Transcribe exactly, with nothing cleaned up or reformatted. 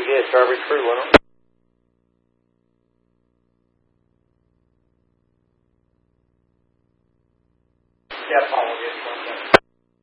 Yeah, Strawberry Crew, why not? Yeah, Paul will get one.